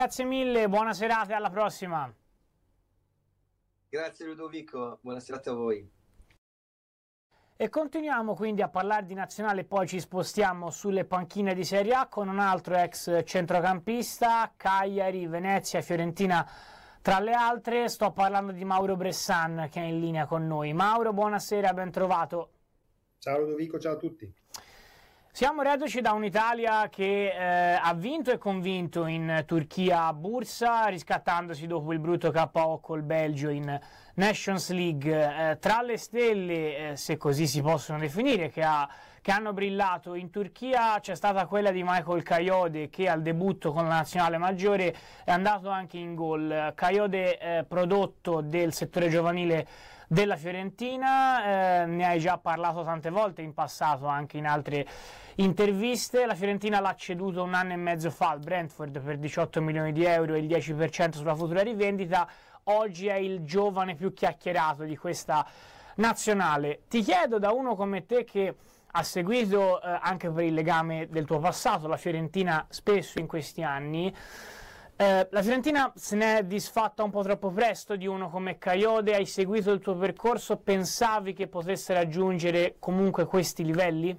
Grazie mille, buona serata e alla prossima. Grazie Ludovico, buona serata a voi. E continuiamo quindi a parlare di nazionale, poi ci spostiamo sulle panchine di Serie A con un altro ex centrocampista, Cagliari, Venezia, Fiorentina tra le altre. Sto parlando di Mauro Bressan che è in linea con noi. Mauro, buonasera, ben trovato. Ciao Ludovico, ciao a tutti. Siamo reduci da un'Italia che ha vinto e convinto in Turchia a Bursa, riscattandosi dopo il brutto KO col Belgio in Nations League. Tra le stelle, se così si possono definire, che hanno brillato in Turchia c'è stata quella di Michael Kayode, che al debutto con la nazionale maggiore è andato anche in gol. Kayode, prodotto del settore giovanile della Fiorentina, ne hai già parlato tante volte in passato, anche in altre interviste. La Fiorentina l'ha ceduto un anno e mezzo fa al Brentford per 18 milioni di euro e il 10% sulla futura rivendita. Oggi è il giovane più chiacchierato di questa nazionale. Ti chiedo, da uno come te che ha seguito anche per il legame del tuo passato la Fiorentina spesso in questi anni, la Fiorentina se ne è disfatta un po' troppo presto di uno come Kayode? Hai seguito il tuo percorso? Pensavi che potesse raggiungere comunque questi livelli?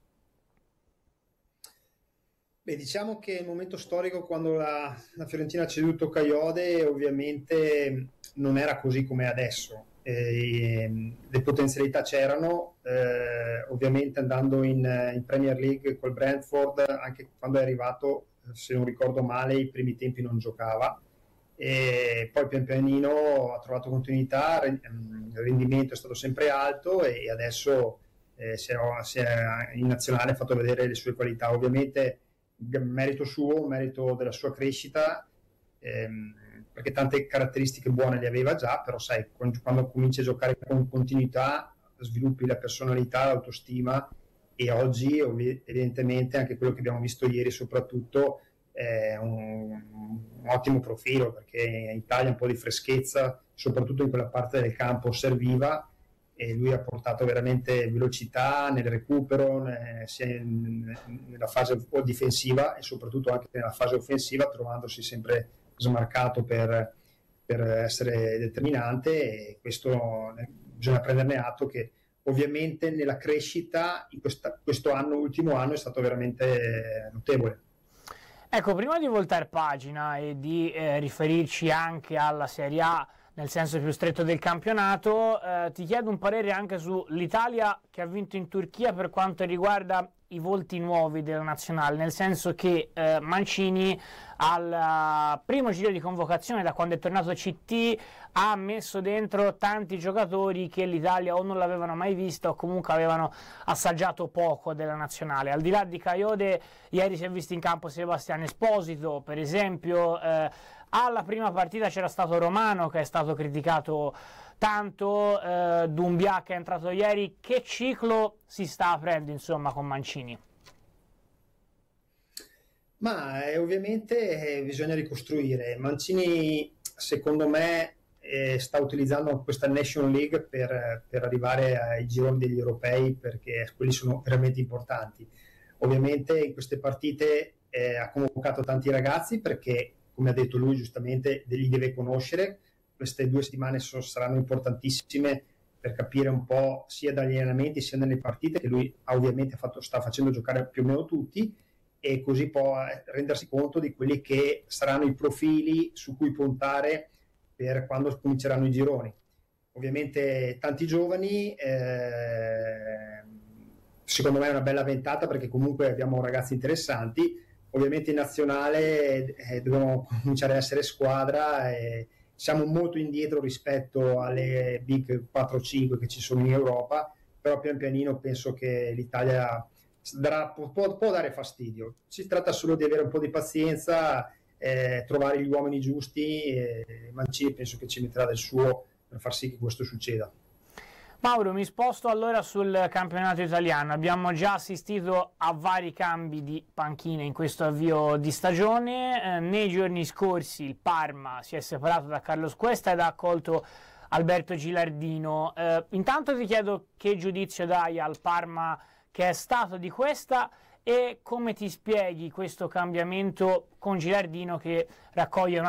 Beh, diciamo che il momento storico quando la Fiorentina ha ceduto Kayode ovviamente non era così come adesso. Le potenzialità c'erano, ovviamente andando in Premier League col Brentford, anche quando è arrivato, se non ricordo male, i primi tempi non giocava, e poi pian pianino ha trovato continuità, il rendimento è stato sempre alto e adesso si è in nazionale ha fatto vedere le sue qualità. Ovviamente merito suo, merito della sua crescita, perché tante caratteristiche buone le aveva già, però sai, quando cominci a giocare con continuità sviluppi la personalità, l'autostima, e oggi evidentemente anche quello che abbiamo visto ieri soprattutto è un ottimo profilo, perché in Italia un po' di freschezza soprattutto in quella parte del campo serviva, e lui ha portato veramente velocità nel recupero, sia nella fase difensiva e soprattutto anche nella fase offensiva, trovandosi sempre smarcato per essere determinante, e questo bisogna prenderne atto, che ovviamente nella crescita in questo ultimo anno è stato veramente notevole. Ecco, prima di voltare pagina e di riferirci anche alla Serie A nel senso più stretto del campionato, ti chiedo un parere anche sull'Italia che ha vinto in Turchia per quanto riguarda i volti nuovi della nazionale, nel senso che Mancini al primo giro di convocazione, da quando è tornato CT, ha messo dentro tanti giocatori che l'Italia o non l'avevano mai visto o comunque avevano assaggiato poco della nazionale. Al di là di Kayode, ieri si è visto in campo Sebastiano Esposito, per esempio. Alla prima partita c'era stato Romano, che è stato criticato tanto, Doumbia che è entrato ieri. Che ciclo si sta aprendo insomma con Mancini? Ma ovviamente bisogna ricostruire. Mancini secondo me sta utilizzando questa Nation League per arrivare ai gironi degli europei, perché quelli sono veramente importanti. Ovviamente in queste partite ha convocato tanti ragazzi, perché come ha detto lui giustamente li deve conoscere. Queste 2 settimane saranno importantissime per capire un po' sia dagli allenamenti sia nelle partite, che lui ovviamente sta facendo giocare più o meno tutti, e così può rendersi conto di quelli che saranno i profili su cui puntare per quando cominceranno i gironi. Ovviamente tanti giovani, secondo me è una bella ventata, perché comunque abbiamo ragazzi interessanti. Ovviamente in nazionale dobbiamo cominciare a essere squadra, e siamo molto indietro rispetto alle big 4-5 che ci sono in Europa, però pian pianino penso che l'Italia può dare fastidio. Si tratta solo di avere un po' di pazienza, trovare gli uomini giusti, e Mancini penso che ci metterà del suo per far sì che questo succeda. Mauro, mi sposto allora sul campionato italiano. Abbiamo già assistito a vari cambi di panchine in questo avvio di stagione. Nei giorni scorsi il Parma si è separato da Carlos Cuesta ed ha accolto Alberto Gilardino. Intanto ti chiedo che giudizio dai al Parma che è stato di Cuesta, e come ti spieghi questo cambiamento con Gilardino che raccoglie una